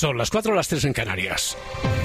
Son las 4, las 3 en Canarias.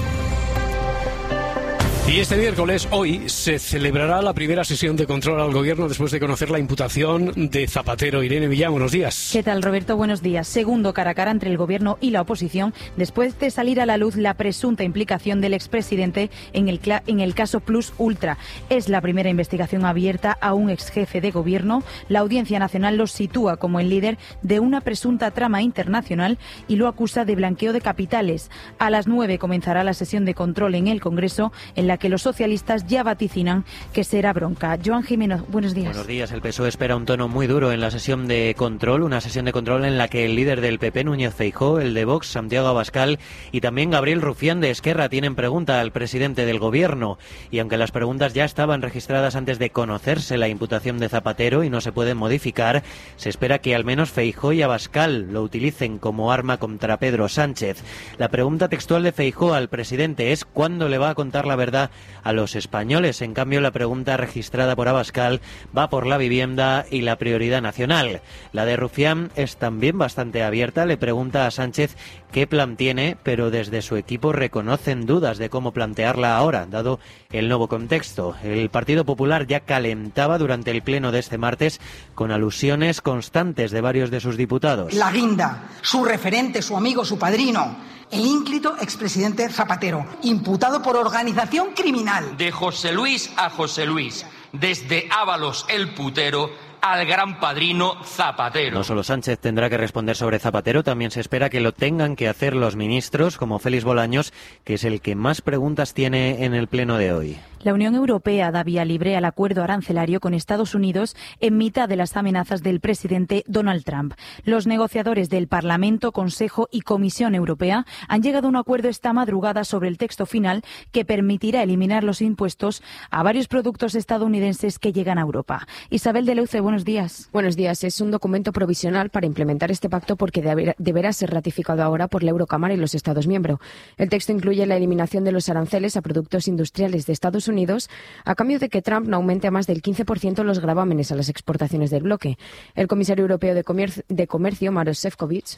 Y este miércoles, hoy, se celebrará la primera sesión de control al Gobierno después de conocer la imputación de Zapatero. Irene Millán, buenos días. ¿Qué tal, Roberto? Buenos días. Segundo cara a cara entre el Gobierno y la oposición, después de salir a la luz la presunta implicación del expresidente en el caso Plus Ultra. Es la primera investigación abierta a un exjefe de Gobierno. La Audiencia Nacional lo sitúa como el líder de una presunta trama internacional y lo acusa de blanqueo de capitales. A las 9 comenzará la sesión de control en el Congreso, en la que los socialistas ya vaticinan que será bronca. Joan Jimeno, buenos días. Buenos días. El PSOE espera un tono muy duro en la sesión de control, una sesión de control en la que el líder del PP, Núñez Feijóo, el de Vox, Santiago Abascal, y también Gabriel Rufián de Esquerra tienen pregunta al presidente del Gobierno. Y aunque las preguntas ya estaban registradas antes de conocerse la imputación de Zapatero y no se pueden modificar, se espera que al menos Feijóo y Abascal lo utilicen como arma contra Pedro Sánchez. La pregunta textual de Feijóo al presidente es ¿cuándo le va a contar la verdad a los españoles? En cambio, la pregunta registrada por Abascal va por la vivienda y la prioridad nacional. La de Rufián es también bastante abierta. Le pregunta a Sánchez qué plan tiene, pero desde su equipo reconocen dudas de cómo plantearla ahora, dado el nuevo contexto. El Partido Popular ya calentaba durante el pleno de este martes con alusiones constantes de varios de sus diputados. La guinda, su referente, su amigo, su padrino, el ínclito expresidente Zapatero, imputado por organización criminal. De José Luis a José Luis, desde Ábalos el putero al gran padrino Zapatero. No solo Sánchez tendrá que responder sobre Zapatero, también se espera que lo tengan que hacer los ministros, como Félix Bolaños, que es el que más preguntas tiene en el pleno de hoy. La Unión Europea da vía libre al acuerdo arancelario con Estados Unidos en mitad de las amenazas del presidente Donald Trump. Los negociadores del Parlamento, Consejo y Comisión Europea han llegado a un acuerdo esta madrugada sobre el texto final que permitirá eliminar los impuestos a varios productos estadounidenses que llegan a Europa. Isabel de Leuce, buenos días. Buenos días. Es un documento provisional para implementar este pacto porque deberá ser ratificado ahora por la Eurocámara y los Estados miembros. El texto incluye la eliminación de los aranceles a productos industriales de Estados Unidos a cambio de que Trump no aumente a más del 15% los gravámenes a las exportaciones del bloque. El comisario europeo de Comercio, Maroš Šefčovič,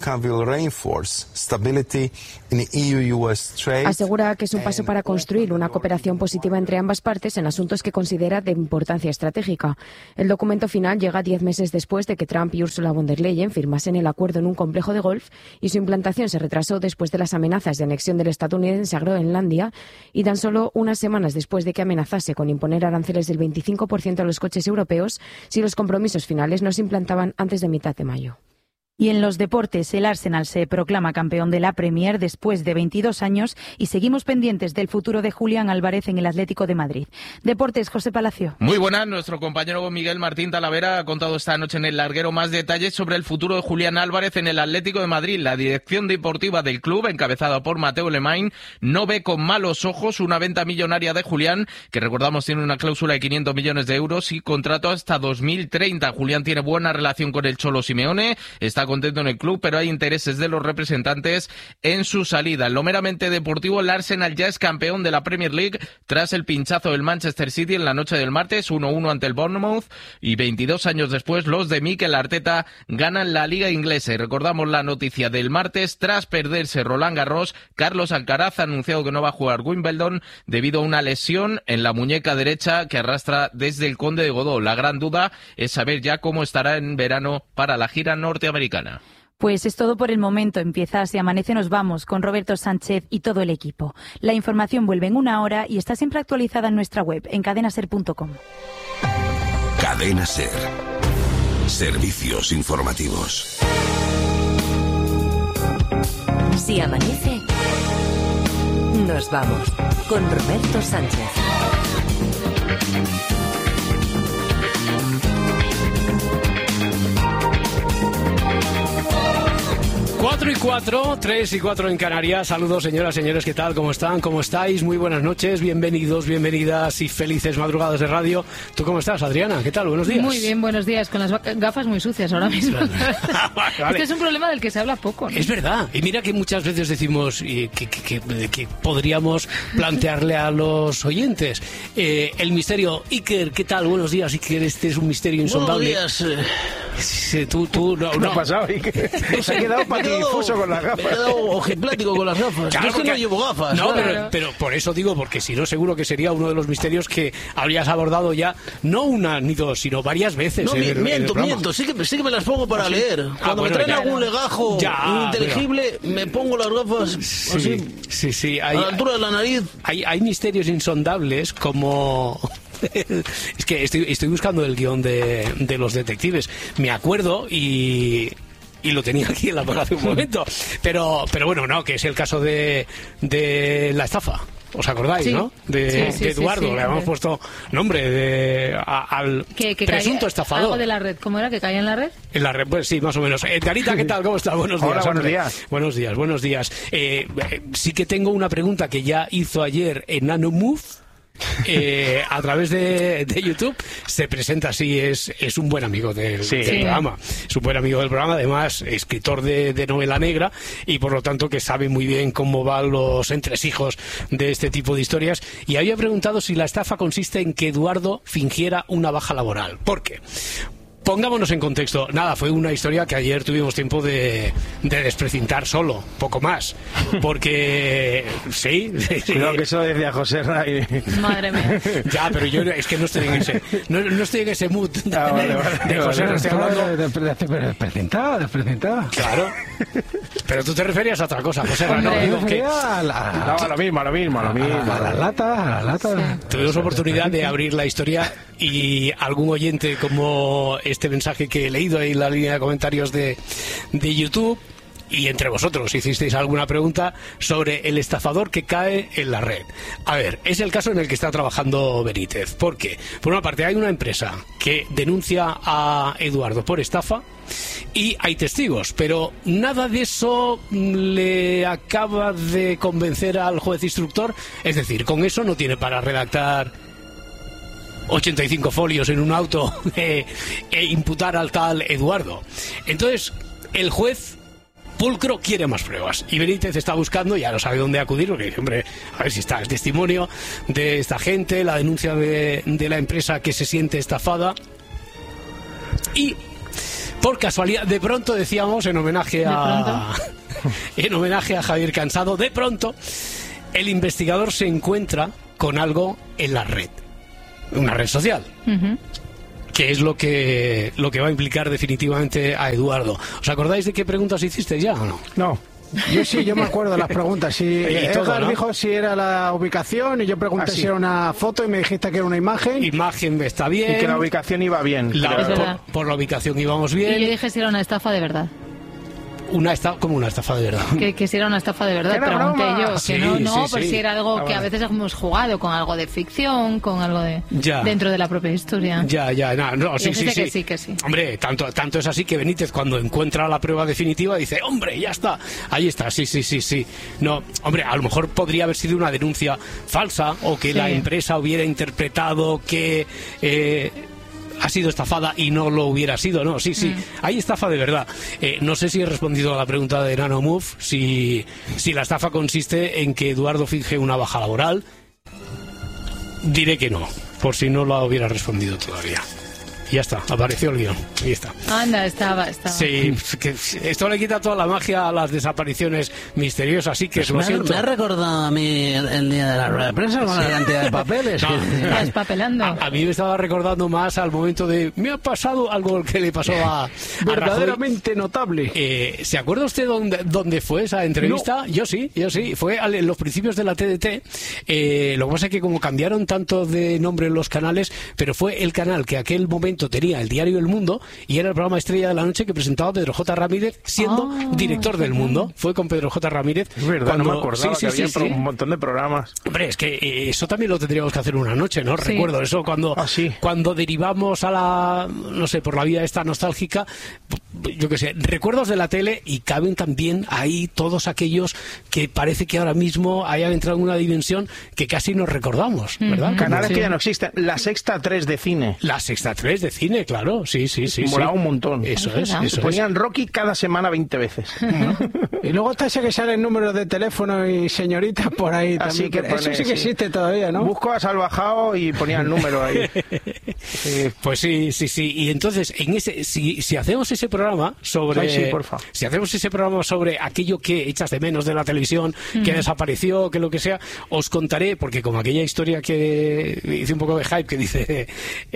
asegura que es un paso para construir una cooperación positiva entre ambas partes en asuntos que considera de importancia estratégica. El documento final llega 10 meses después de que Trump y Ursula von der Leyen firmasen el acuerdo en un complejo de golf y su implantación se retrasó después de las amenazas de anexión del estadounidense a Groenlandia y tan solo unas semanas después de que amenazase con imponer aranceles del 25% a los coches europeos si los compromisos finales no se implantaban antes de mitad de mayo. Y en los deportes, el Arsenal se proclama campeón de la Premier después de 22 años y seguimos pendientes del futuro de Julián Álvarez en el Atlético de Madrid. Deportes, José Palacio. Muy buenas, nuestro compañero Miguel Martín Talavera ha contado esta noche en El Larguero más detalles sobre el futuro de Julián Álvarez en el Atlético de Madrid. La dirección deportiva del club, encabezada por Mateo Lemain, no ve con malos ojos una venta millonaria de Julián, que recordamos tiene una cláusula de 500 millones de euros y contrato hasta 2030. Julián tiene buena relación con el Cholo Simeone, está contento en el club, pero hay intereses de los representantes en su salida. En lo meramente deportivo, el Arsenal ya es campeón de la Premier League tras el pinchazo del Manchester City en la noche del martes, 1-1 ante el Bournemouth, y 22 años después los de Mikel Arteta ganan la Liga Inglesa. Y recordamos la noticia del martes, tras perderse Roland Garros, Carlos Alcaraz ha anunciado que no va a jugar Wimbledon debido a una lesión en la muñeca derecha que arrastra desde el Conde de Godó. La gran duda es saber ya cómo estará en verano para la gira norteamericana. Pues es todo por el momento. Empieza Si Amanece, nos vamos con Roberto Sánchez y todo el equipo. La información vuelve en una hora y está siempre actualizada en nuestra web, en cadenaser.com. Cadena Ser. Servicios informativos. Si amanece, nos vamos con Roberto Sánchez. 4 y 4, 3 y 4 en Canarias. Saludos, señoras, señores, ¿qué tal? ¿Cómo están? ¿Cómo estáis? Muy buenas noches, bienvenidos, bienvenidas y felices madrugadas de radio. ¿Tú cómo estás, Adriana? ¿Qué tal? Buenos días. Muy bien, buenos días. Con las gafas muy sucias ahora mismo. Vale. Este es un problema del que se habla poco, ¿no? Es verdad. Y mira que muchas veces decimos que podríamos plantearle a los oyentes el misterio. Iker, ¿qué tal? Buenos días, Iker. Este es un misterio insondable. Buenos días. Tú no. ¿Qué ha pasado, Iker? Se ha quedado para difuso con las gafas. Me he quedado ojiplático con las gafas. Claro, Yo es que no llevo gafas. No, claro. pero por eso digo, porque si no, seguro que sería uno de los misterios que habrías abordado ya, no una ni dos, sino varias veces. No, miento. Sí que me las pongo para leer. Cuando me traen algún legajo ininteligible, me pongo las gafas Sí. a la altura de la nariz. Hay misterios insondables como... Es que estoy buscando el guión de los detectives. Me acuerdo y lo tenía aquí en la mano hace un momento. Pero bueno, no, que es el caso de la estafa. ¿Os acordáis, no? De Eduardo, le habíamos puesto nombre al presunto estafador. Algo de la red, ¿cómo era? ¿Que caía en la red? En la red, pues sí, más o menos. Edgarita, ¿qué tal? ¿Cómo estás? Buenos días. Hola, Buenos días. Sí que tengo una pregunta que ya hizo ayer en NanoMove. A través de YouTube se presenta así, es un buen amigo del programa, es un buen amigo del programa, además escritor de novela negra y por lo tanto que sabe muy bien cómo van los entresijos de este tipo de historias, y había preguntado si la estafa consiste en que Eduardo fingiera una baja laboral. ¿Por qué? Pongámonos en contexto. Nada, fue una historia que ayer tuvimos tiempo de desprecintar solo, poco más. Porque, sí. Creo que eso decía José Ray. Madre mía. Ya, pero yo es que no estoy en ese mood de José Ray. Estoy hablando... Desprecintado. Claro. Pero tú te referías a otra cosa, José Ray. No, digo que... a lo mismo. A las latas. Tuvimos oportunidad de abrir la historia y algún oyente como este mensaje que he leído ahí en la línea de comentarios de YouTube, y entre vosotros hicisteis alguna pregunta sobre el estafador que cae en la red. A ver, es el caso en el que está trabajando Benítez. ¿Por qué? Por una parte hay una empresa que denuncia a Eduardo por estafa y hay testigos, pero nada de eso le acaba de convencer al juez instructor. Es decir, con eso no tiene para redactar 85 folios en un auto e imputar al tal Eduardo. Entonces, el juez pulcro quiere más pruebas y Benítez está buscando, ya no sabe dónde acudir, porque dice, hombre, a ver si está el testimonio de esta gente, la denuncia de la empresa que se siente estafada. Y por casualidad, de pronto decíamos, en homenaje a Javier Cansado, de pronto el investigador se encuentra con algo en la red, una red social, que es lo que va a implicar definitivamente a Eduardo. ¿Os acordáis de qué preguntas hiciste ya o no? No. Yo me acuerdo de las preguntas. Edgar dijo si era la ubicación y yo pregunté si era una foto y me dijiste que era una imagen. Imagen está bien. Y que la ubicación iba bien. Por la ubicación íbamos bien. Y yo dije si era una estafa de verdad. Como una estafa de verdad. Que si era una estafa de verdad, pregunté yo. Sí, por si era algo que a veces hemos jugado con algo de ficción, con algo de dentro de la propia historia. Que sí. Hombre, tanto es así que Benítez, cuando encuentra la prueba definitiva, dice, hombre, ya está, ahí está, sí. No, hombre, a lo mejor podría haber sido una denuncia falsa o que la empresa hubiera interpretado que... ha sido estafada y no lo hubiera sido, ¿no? Sí, hay estafa de verdad. No sé si he respondido a la pregunta de NanoMove, si la estafa consiste en que Eduardo finge una baja laboral. Diré que no, por si no lo hubiera respondido todavía. Ya está, apareció el guión. Ahí está. Anda, estaba. Sí, que esto le quita toda la magia a las desapariciones misteriosas, así que lo siento. Me ha recordado a mí el día de la rueda de prensa con la cantidad de papeles. Estás papelando. A mí me estaba recordando más al momento de... Me ha pasado algo que le pasó a verdaderamente Rajoy. Notable. ¿Se acuerda usted dónde fue esa entrevista? No. Yo sí. Fue en los principios de la TDT. Lo que pasa es que como cambiaron tanto de nombre en los canales, pero fue el canal que aquel momento tenía el diario El Mundo y era el programa estrella de la noche que presentaba Pedro J. Ramírez siendo director del Mundo. Fue con Pedro J. Ramírez. Es verdad, no me acordaba que había un montón de programas. Hombre, es que eso también lo tendríamos que hacer una noche, ¿no? Sí. Recuerdo eso cuando derivamos a la, no sé, por la vía esta nostálgica, yo qué sé, recuerdos de la tele, y caben también ahí todos aquellos que parece que ahora mismo hayan entrado en una dimensión que casi nos recordamos, ¿verdad? Canales que ya no existen. La Sexta 3 de cine. La Sexta 3 de cine, claro, sí. Molaba un montón. Eso es. Ponían Rocky cada semana 20 veces. Y luego está ese que sale el número de teléfono y señoritas por ahí también. Que eso sí que existe todavía, ¿no? Busco a Salvajao y ponía el número ahí. Pues sí. Y entonces, si hacemos ese programa programa sobre... Ay, sí, porfa. Si hacemos ese programa sobre aquello que echas de menos de la televisión, que desapareció, que lo que sea, os contaré, porque como aquella historia que hice un poco de hype, que dice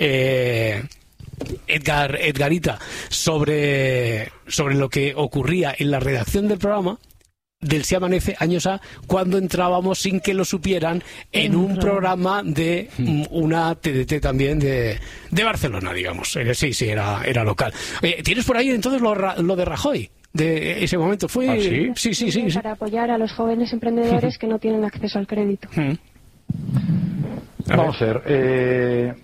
Edgarita, sobre lo que ocurría en la redacción del programa, del Si Amanece, años A, cuando entrábamos sin que lo supieran en un programa de una TDT también de Barcelona, digamos. Sí, era local. ¿Tienes por ahí entonces lo de Rajoy? De ese momento fue... ¿Ah, sí? Sí. Para apoyar a los jóvenes emprendedores que no tienen acceso al crédito. Vamos a ver.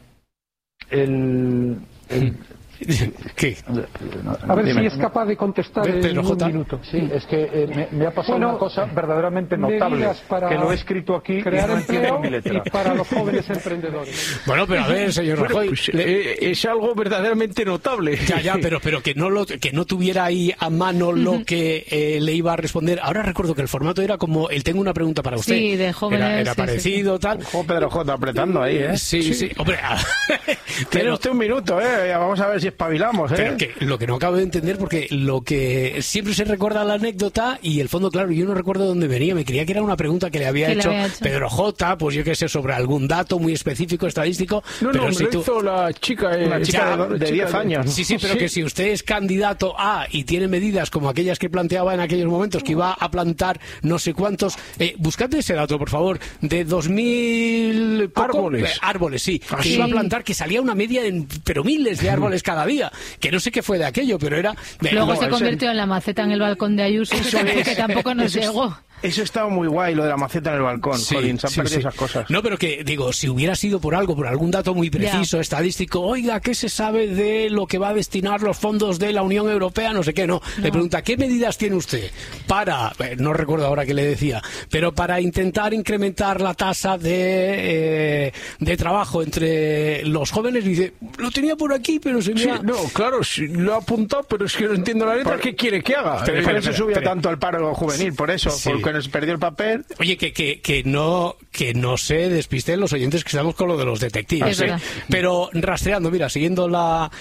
¿Qué? A ver si es capaz de contestar en un minuto. Sí, es que me ha pasado una cosa verdaderamente notable, que lo he escrito aquí crear y no entiendo mi letra. Y para los jóvenes emprendedores. Bueno, pero a ver, señor Rajoy, es algo verdaderamente notable. Ya, pero que no tuviera ahí a mano lo que le iba a responder. Ahora recuerdo que el formato era como el tengo una pregunta para usted. Sí, de jóvenes. Era parecido, tal. Pedro J apretando ahí, ¿eh? Sí. Hombre, tiene usted un minuto, vamos a ver si espabilamos, Pero que lo que no acabo de entender, porque lo que siempre se recuerda la anécdota y el fondo, claro, yo no recuerdo dónde venía, me creía que era una pregunta que le había hecho Pedro J, pues yo qué sé, sobre algún dato muy específico, estadístico. No, me lo hizo la chica, de 10 años. ¿No? Sí, pero que si usted es candidato a y tiene medidas como aquellas que planteaba en aquellos momentos, que iba a plantar no sé cuántos, buscad ese dato, por favor, de 2000 árboles, sí, que iba a plantar, que salía una media pero miles de árboles cada día, que no sé qué fue de aquello, pero era... Luego se convirtió en la maceta en el balcón de Ayuso, que tampoco nos llegó. Eso estaba muy guay, lo de la maceta en el balcón. Se han perdido esas cosas. No, pero que, digo, si hubiera sido por algún dato muy preciso, estadístico, oiga, ¿qué se sabe de lo que va a destinar los fondos de la Unión Europea? No sé qué, no. Le pregunta, ¿qué medidas tiene usted para, no recuerdo ahora qué le decía, pero para intentar incrementar la tasa de trabajo entre los jóvenes? Dice, lo tenía por aquí, pero se me ha... No, claro, sí, lo ha apuntado, pero es que no entiendo la letra. ¿Qué quiere que haga? Pero se sube tanto el paro juvenil, por eso, porque nos perdió el papel. Oye, que no se despisten los oyentes, que estamos con lo de los detectives. Pero rastreando, mira, siguiendo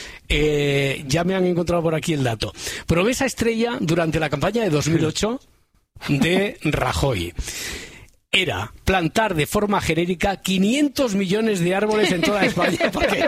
ya me han encontrado por aquí el dato. Promesa estrella durante la campaña de 2008 de Rajoy era plantar de forma genérica 500 millones de árboles en toda España.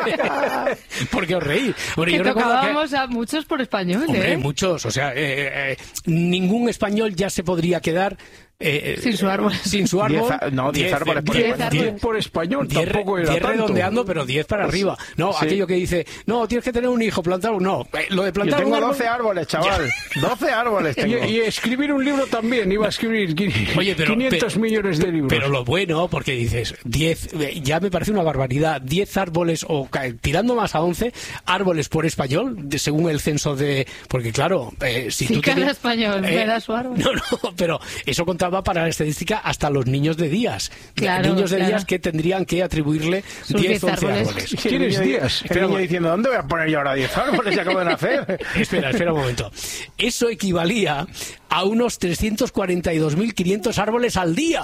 Porque os reís. Bueno, que tocábamos a muchos por español, Hombre, muchos. O sea, ningún español ya se podría quedar... sin su árbol. 10 árboles por español. 10 por español, tampoco era 10 tanto. redondeando, pero 10 para arriba. No, aquello que dice, no, tienes que tener un hijo, plantar uno. No, lo de plantar Yo tengo un árbol... 12 árboles, chaval. 12 árboles tengo. Y escribir un libro también. Iba a escribir 500 millones de libros. Pero lo bueno, porque dices, 10, ya me parece una barbaridad, 10 árboles, o tirando más a 11 árboles por español, según el censo de... Porque claro, si tú cada español me da su árbol. No, pero eso contaba para la estadística hasta los niños de Díaz. Niños de Díaz que tendrían que atribuirle 10 o 11 árboles. ¿Quieres Díaz? El niño diciendo, ¿dónde voy a poner yo ahora 10 árboles? Se acaban de nacer. Espera un momento. Eso equivalía a unos 342.500 árboles al día.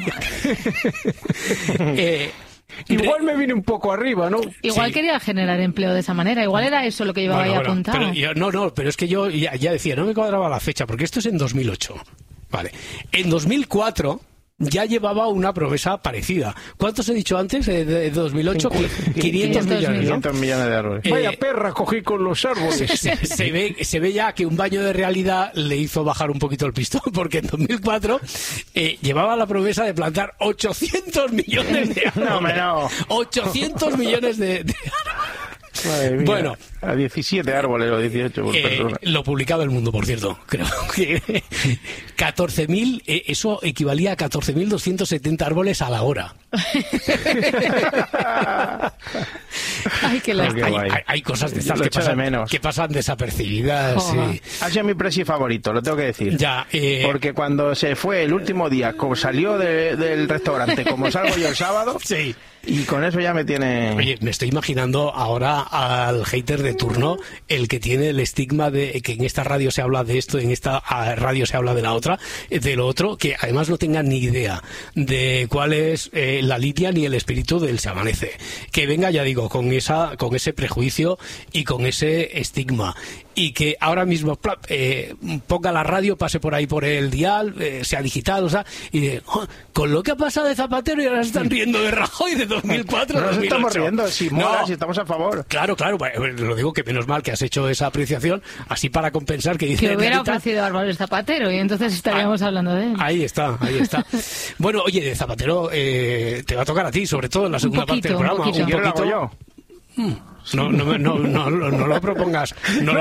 Igual me vine un poco arriba, ¿no? Igual quería generar empleo de esa manera. Igual era eso lo que llevaba ahí apuntado. Pero es que yo ya decía, no me cuadraba la fecha, porque esto es en 2008. Vale. En 2004 ya llevaba una promesa parecida. ¿Cuántos he dicho antes? De 2008, 500 millones. 500 millones de árboles. Vaya perra cogí con los árboles. Se ve ya que un baño de realidad le hizo bajar un poquito el pistón, porque en 2004 llevaba la promesa de plantar 800 millones de árboles. No. 800 millones de árboles. Bueno, a 17 árboles o 18 por persona. Lo publicaba El Mundo, por cierto. Creo que 14.000, eso equivalía a 14.270 árboles a la hora. Hay cosas de estas que pasan desapercibidas. Ha sido mi presi favorito, lo tengo que decir. Porque cuando se fue el último día, como salió del restaurante, como salgo yo el sábado, sí. Y con eso ya me tiene... Oye, me estoy imaginando ahora al hater de turno, el que tiene el estigma de que en esta radio se habla de esto, en esta radio se habla de la otra, de lo otro, que además no tenga ni idea de cuál es la lidia ni el espíritu del Se Amanece. Que venga, ya digo, con ese prejuicio y con ese estigma. y que ahora mismo ponga la radio, pase por ahí por el dial, sea digital, o sea, y de, con lo que ha pasado de Zapatero y ahora se están riendo de Rajoy de 2004 no 2008. Nos estamos riendo, si mola, si estamos a favor. Claro, lo digo que menos mal que has hecho esa apreciación, así para compensar que dice... Que hubiera ofrecido Álvarez Zapatero y entonces estaríamos hablando de él. Ahí está. Bueno, oye, de Zapatero te va a tocar a ti, sobre todo en la segunda parte del programa. Un poquito. Yo. No lo propongas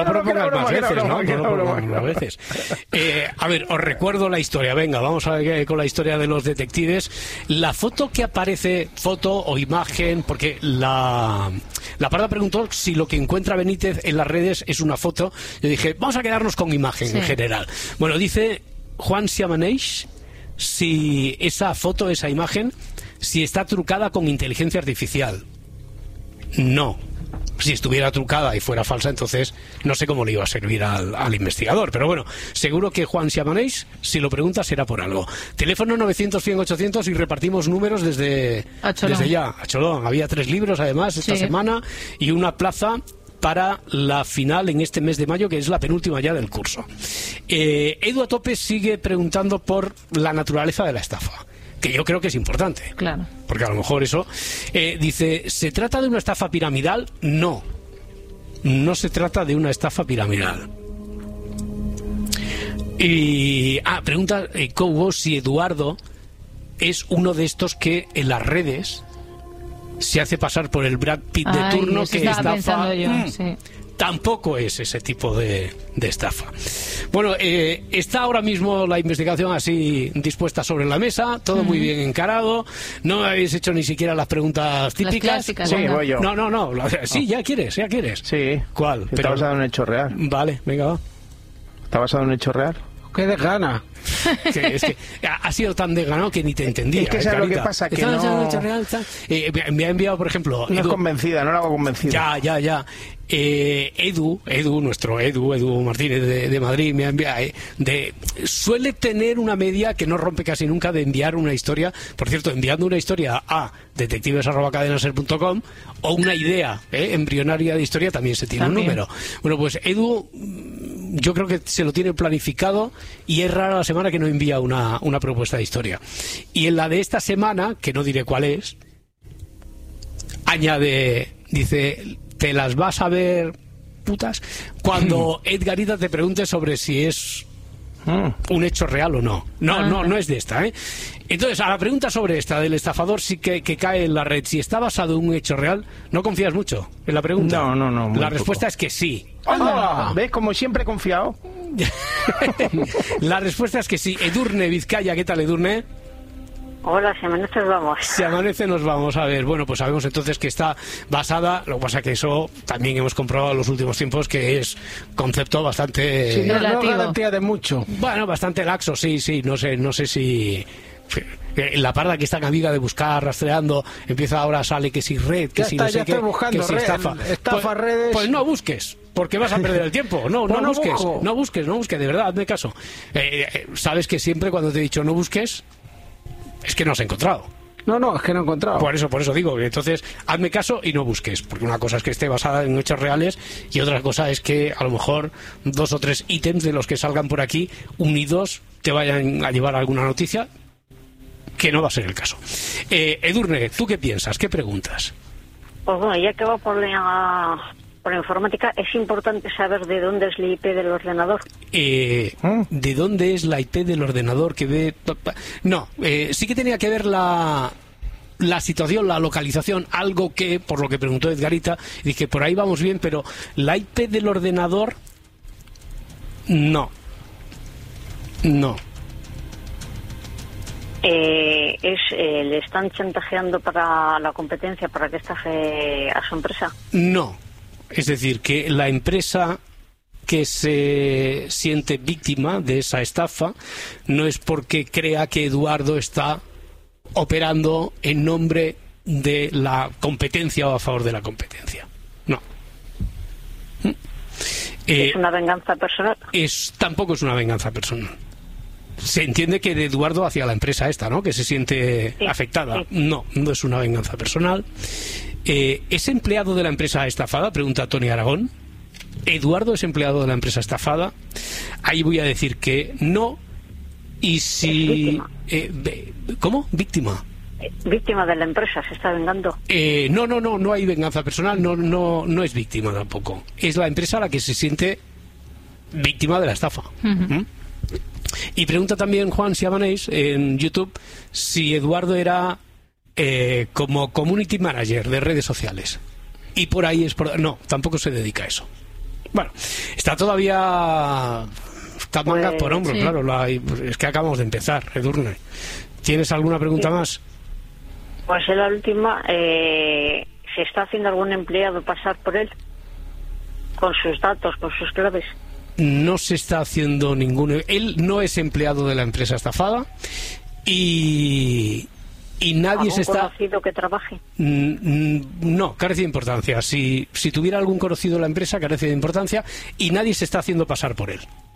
más veces. A ver, os recuerdo la historia. Venga, vamos a ver con la historia de los detectives. La foto que aparece, foto o imagen, porque la Parda preguntó si lo que encuentra Benítez en las redes es una foto. Yo dije, vamos a quedarnos con imagen en general. Bueno, dice Juan Siamaneix si esa foto, esa imagen, si está trucada con inteligencia artificial. No. Si estuviera trucada y fuera falsa, entonces no sé cómo le iba a servir al investigador. Pero bueno, seguro que Juan Siamaneix, si lo pregunta, será por algo. Teléfono 900-100-800 y repartimos números desde ya. A Cholón. Había 3 libros, además, esta semana, y una plaza para la final en este mes de mayo, que es la penúltima ya del curso. Edu a tope sigue preguntando por la naturaleza de la estafa, que yo creo que es importante. Claro. Porque a lo mejor eso... dice, ¿se trata de una estafa piramidal? No. No se trata de una estafa piramidal. Y... pregunta Cobo si Eduardo es uno de estos que en las redes se hace pasar por el Brad Pitt de turno que estafa... Sí. Tampoco es ese tipo de estafa. Bueno, está ahora mismo la investigación así dispuesta sobre la mesa, todo muy bien encarado. No habéis hecho ni siquiera las preguntas típicas. Las clásicas, sí, voy yo. No. Sí, ya quieres. Sí. ¿Cuál? Está basado en un hecho real. Vale, venga, va. ¿Está basado en un hecho real? ¡Qué desgana! Es que ha sido tan desganado que ni te entendía. Es que sabes lo que pasa, que no... me ha enviado, por ejemplo... No es convencida, no la hago convencida. Ya. Edu Martínez de Madrid me ha enviado... suele tener una media que no rompe casi nunca de enviar una historia. Por cierto, enviando una historia a detectives@cadenaser.com o una idea embrionaria de historia también se tiene un número. Bueno, pues Edu... yo creo que se lo tiene planificado y es rara la semana que no envía una propuesta de historia. Y en la de esta semana, que no diré cuál es, añade, dice, te las vas a ver putas cuando Edgarita te pregunte sobre si es un hecho real o no. No es de esta, Entonces, a la pregunta sobre esta del estafador sí que cae en la red, si está basado en un hecho real, ¿no confías mucho en la pregunta? No. La respuesta es que sí. ¿Ves? Como siempre he confiado. La respuesta es que sí. Edurne Vizcaya, ¿qué tal, Edurne? Hola, si amanece nos vamos. Si amanece nos vamos. A ver, bueno, pues sabemos entonces que está basada, lo que pasa que eso también hemos comprobado en los últimos tiempos que es concepto bastante... Sí, no garantía de mucho. Bueno, bastante laxo, sí, no sé si... La Parda, que es tan amiga de buscar, rastreando, empieza ahora, sale que si red, que si no sé qué, buscando que si estafa redes. Pues no busques, porque vas a perder el tiempo. No busques, de verdad, hazme caso. Sabes que siempre cuando te he dicho no busques, es que no has encontrado. No, es que no he encontrado. Por eso digo, entonces hazme caso y no busques, porque una cosa es que esté basada en hechos reales y otra cosa es que a lo mejor 2 o 3 ítems de los que salgan por aquí unidos te vayan a llevar alguna noticia, que no va a ser el caso. Edurne, ¿tú qué piensas? ¿Qué preguntas? Pues bueno, ya que va por la informática, es importante saber de dónde es la IP del ordenador. ¿De dónde es la IP del ordenador que ve...? No, sí que tenía que ver la situación, la localización, algo que, por lo que preguntó Edgarita, dije, por ahí vamos bien, pero la IP del ordenador, no. ¿Le están chantajeando para la competencia para que estafe a su empresa? No, es decir, que la empresa que se siente víctima de esa estafa no es porque crea que Eduardo está operando en nombre de la competencia o a favor de la competencia. No. ¿Es una venganza personal? Tampoco es una venganza personal. Se entiende que de Eduardo hacia la empresa esta, ¿no? Que se siente afectada. Sí. No es una venganza personal. ¿Es empleado de la empresa estafada? Pregunta Tony Aragón. ¿Eduardo es empleado de la empresa estafada? Ahí voy a decir que no. Y si... ¿Cómo? ¿Víctima? Víctima de la empresa, se está vengando. No hay venganza personal, no es víctima tampoco. Es la empresa la que se siente víctima de la estafa. Y pregunta también Juan Siabanés en YouTube si Eduardo era como community manager de redes sociales. Y por ahí no, tampoco se dedica a eso. Bueno, está todavía... Está manga por hombro, sí. Claro, es que acabamos de empezar, Edurne. ¿Tienes alguna pregunta más? Pues en la última, ¿se está haciendo algún empleado pasar por él? Con sus datos, con sus claves. No se está haciendo ninguno. Él no es empleado de la empresa estafada y nadie se está... ¿Algún conocido que trabaje? No, carece de importancia. Si tuviera algún conocido de la empresa, carece de importancia y nadie se está haciendo pasar por él.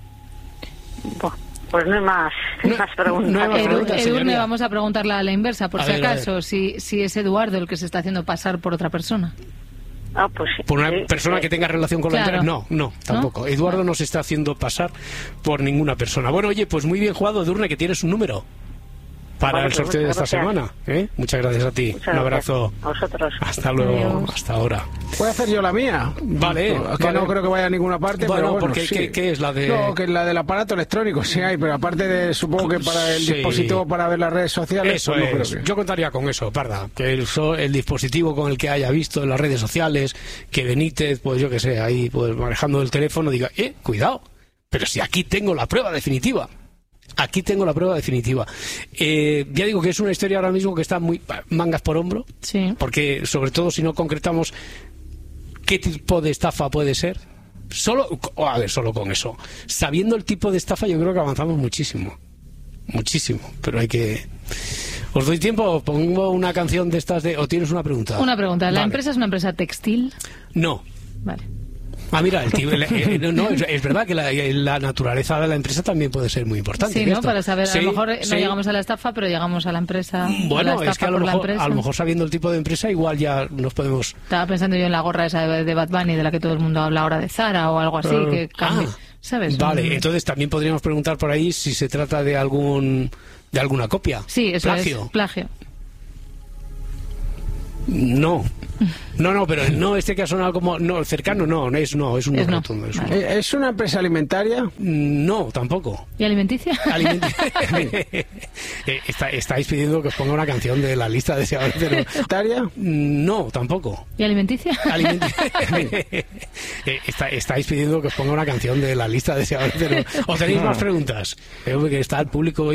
Pues no hay más preguntas. Edurne, vamos a preguntarle a la inversa, por si acaso, si es Eduardo el que se está haciendo pasar por otra persona. Pues sí. ¿Por una persona que tenga relación con la empresa? No, tampoco. ¿No? Eduardo no se está haciendo pasar por ninguna persona. Bueno, oye, pues muy bien jugado, Edurne, que tienes un número para el sorteo de esta semana. Muchas gracias a ti. Un abrazo. A vosotros. Hasta luego. Adiós. Hasta ahora. ¿Puedo hacer yo la mía? Vale. Que no creo que vaya a ninguna parte. Bueno, pero porque sí. ¿qué es la de...? No, que es la del aparato electrónico, sí hay, pero aparte de, supongo que para el dispositivo para ver las redes sociales... Eso pues no es. creo que... Yo contaría con eso, Parda. Que el dispositivo con el que haya visto en las redes sociales, que Benítez, pues yo que sé, ahí pues manejando el teléfono, diga, cuidado, pero si aquí tengo la prueba definitiva. Aquí tengo la prueba definitiva. Ya digo que es una historia ahora mismo que está muy mangas por hombro, sí. Porque sobre todo si no concretamos qué tipo de estafa puede ser, solo con eso, sabiendo el tipo de estafa, yo creo que avanzamos muchísimo, pero hay que... ¿Os doy tiempo? ¿Pongo una canción de estas de... o tienes una pregunta? Una pregunta. ¿La empresa es una empresa textil? No. Vale. Mira, es verdad que la naturaleza de la empresa también puede ser muy importante. Sí, ¿no? Para saber, a lo mejor no llegamos a la estafa, pero llegamos a la empresa. Bueno, es que a lo mejor sabiendo el tipo de empresa, igual ya nos podemos... Estaba pensando yo en la gorra esa de Bad Bunny, de la que todo el mundo habla ahora, de Zara o algo así, que cambie, ¿sabes? Vale, entonces también podríamos preguntar por ahí si se trata de alguna copia. Sí, eso plagio. Es plagio. No, pero no, este que ha sonado como cercano, no es un rotundo. ¿Es una empresa alimentaria? No, tampoco. ¿Y alimenticia? Estáis pidiendo que os ponga una canción de la lista deseable, pero... ¿Alimentaria? No, tampoco. ¿Y alimenticia? Estáis pidiendo que os ponga una canción de la lista deseable, pero... ¿O tenéis más preguntas? Creo que está el público